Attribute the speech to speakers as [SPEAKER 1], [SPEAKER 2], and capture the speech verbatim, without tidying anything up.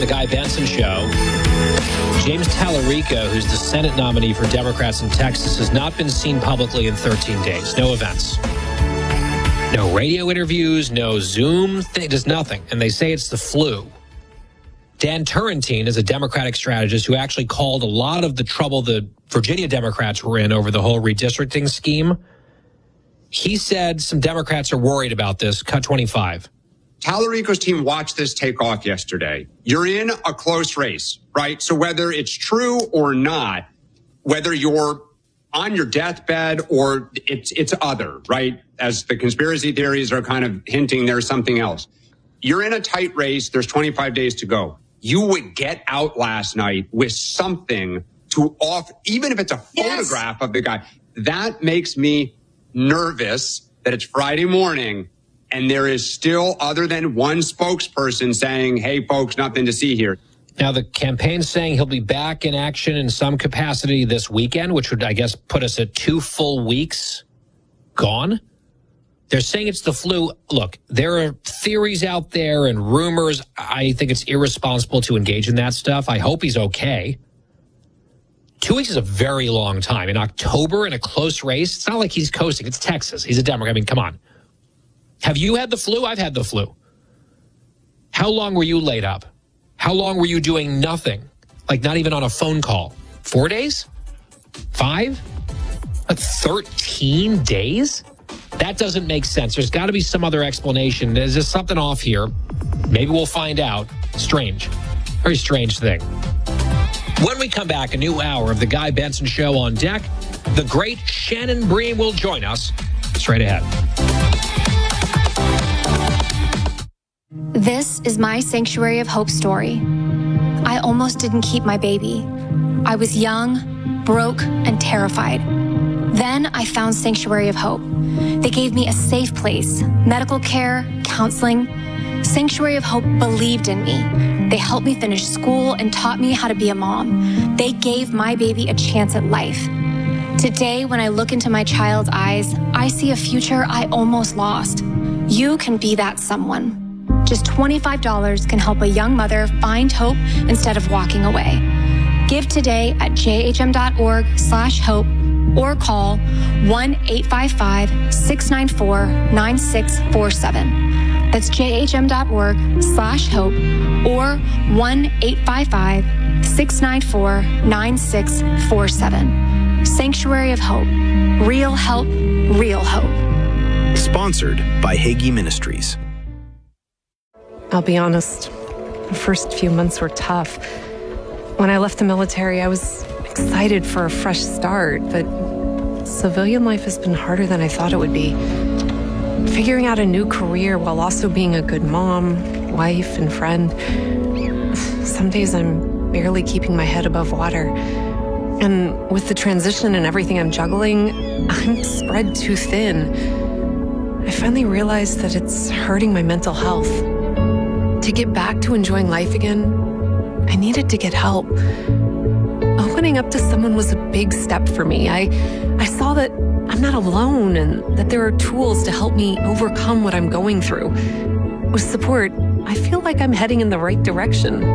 [SPEAKER 1] The Guy Benson Show. James Tallarico, who's the Senate nominee for Democrats in Texas, has not been seen publicly in thirteen days. No events. No radio interviews, no Zoom thing, just nothing. And they say it's the flu. Dan Turrentine is a Democratic strategist who actually called a lot of the trouble the Virginia Democrats were in over the whole redistricting scheme. He said some Democrats are worried about this. Cut twenty-five.
[SPEAKER 2] Tallarico's team watched this take off yesterday. You're in a close race, right? So whether it's true or not, whether you're on your deathbed or it's it's other, right? As the conspiracy theories are kind of hinting there's something else. You're in a tight race. There's twenty-five days to go. You would get out last night with something to off, even if it's a photograph yes. of the guy. That makes me nervous that it's Friday morning and there is still, other than one spokesperson saying, hey, folks, nothing to see here.
[SPEAKER 1] Now, the campaign's saying he'll be back in action in some capacity this weekend, which would, I guess, put us at two full weeks gone. They're saying it's the flu. Look, there are theories out there and rumors. I think it's irresponsible to engage in that stuff. I hope he's okay. Two weeks is a very long time. In October, in a close race, it's not like he's coasting. It's Texas. He's a Democrat. I mean, come on. Have you had the flu? I've had the flu. How long were you laid up? How long were you doing nothing? Like not even on a phone call? Four days? Five? Like thirteen days? That doesn't make sense. There's got to be some other explanation. There's just something off here. Maybe we'll find out. Strange. Very strange thing. When we come back, a new hour of The Guy Benson Show on deck. The great Shannon Bream will join us straight ahead.
[SPEAKER 3] This is my Sanctuary of Hope story. I almost didn't keep my baby. I was young, broke, and terrified. Then I found Sanctuary of Hope. They gave me a safe place, medical care, counseling. Sanctuary of Hope believed in me. They helped me finish school and taught me how to be a mom. They gave my baby a chance at life. Today, when I look into my child's eyes, I see a future I almost lost. You can be that someone. Just twenty-five dollars can help a young mother find hope instead of walking away. Give today at jhm.org slash hope or call one eight five five, six nine four, nine six four seven. That's jhm.org slash hope or one eight five five, six nine four, nine six four seven. Sanctuary of Hope. Real help, real hope.
[SPEAKER 4] Sponsored by Hagee Ministries.
[SPEAKER 5] I'll be honest, the first few months were tough. When I left the military, I was excited for a fresh start, but civilian life has been harder than I thought it would be. Figuring out a new career while also being a good mom, wife, and friend. Some days I'm barely keeping my head above water. And with the transition and everything I'm juggling, I'm spread too thin. I finally realized that it's hurting my mental health. To get back to enjoying life again, I needed to get help. Opening up to someone was a big step for me. I, I saw that I'm not alone and that there are tools to help me overcome what I'm going through. With support, I feel like I'm heading in the right direction.